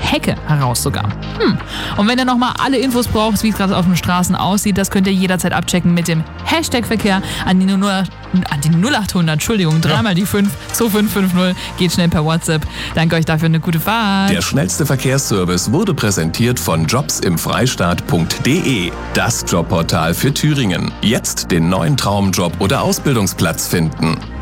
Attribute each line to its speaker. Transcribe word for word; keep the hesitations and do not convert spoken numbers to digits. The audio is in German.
Speaker 1: Hecke heraus sogar. Hm. Und wenn ihr nochmal alle Infos braucht, wie es gerade auf den Straßen aussieht, das könnt ihr jederzeit abchecken mit dem Hashtag Verkehr an die, null, an die null acht hundert, Entschuldigung, dreimal die fünf, zwei fünf fünf null, geht schnell per WhatsApp. Danke euch dafür, eine gute Fahrt.
Speaker 2: Der schnellste Verkehrsservice wurde präsentiert von jobsimfreistaat punkt de, das Jobportal für Thüringen. Jetzt den neuen Traumjob oder Ausbildungsplatz finden.